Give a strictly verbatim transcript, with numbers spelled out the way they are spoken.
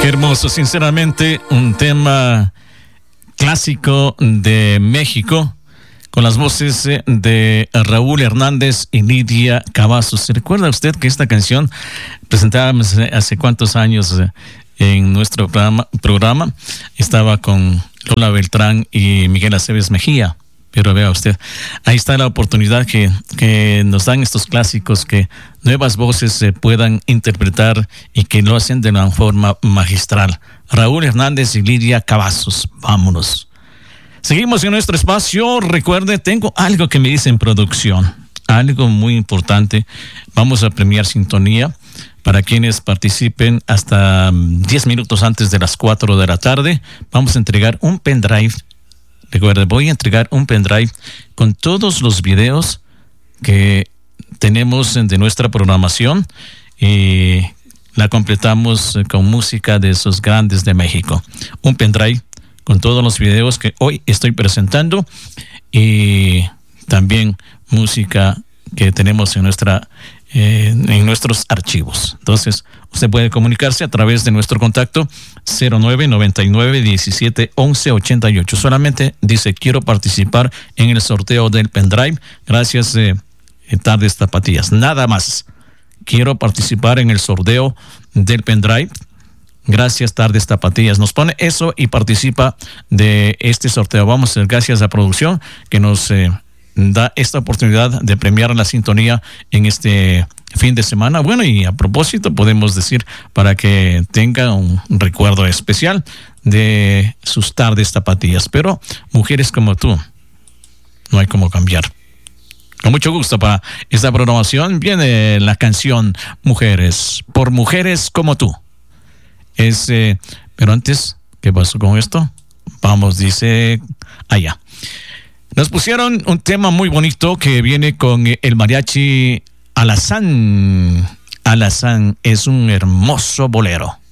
Hermoso, sinceramente, un tema clásico de México, con las voces de Raúl Hernández y Lidia Cavazos. ¿Se recuerda usted que esta canción presentábamos hace cuántos años en nuestro programa? programa? Estaba con Lola Beltrán y Miguel Aceves Mejía. Pero vea usted, ahí está la oportunidad que, que nos dan estos clásicos, que nuevas voces se puedan interpretar y que lo hacen de una forma magistral. Raúl Hernández y Lidia Cavazos. Vámonos. Seguimos en nuestro espacio. Recuerde, tengo algo que me dice en producción, algo muy importante. Vamos a premiar sintonía para quienes participen hasta diez minutos antes de las cuatro de la tarde. Vamos a entregar un pendrive. Recuerda, voy a entregar un pendrive con todos los videos que tenemos de nuestra programación y la completamos con música de esos grandes de México. Un pendrive con todos los videos que hoy estoy presentando y también música que tenemos en nuestra eh, en nuestros archivos. Entonces, usted puede comunicarse a través de nuestro contacto cero nueve noventa y nueve diecisiete once ochenta y ocho. Solamente dice: quiero participar en el sorteo del pendrive. Gracias, eh, Tardes Tapatías. Nada más. Quiero participar en el sorteo del pendrive. Gracias, Tardes Tapatías. Nos pone eso y participa de este sorteo. Vamos a hacer gracias a producción que nos eh, da esta oportunidad de premiar la sintonía en este fin de semana. Bueno, y a propósito podemos decir, para que tenga un recuerdo especial de sus tardes tapatías. Pero mujeres como tú, no hay cómo cambiar. Con mucho gusto para esta programación viene la canción Mujeres, por mujeres como tú. Es, eh, pero antes, ¿qué pasó con esto? Vamos, dice allá. Nos pusieron un tema muy bonito que viene con el mariachi Alazán. Alazán es un hermoso bolero.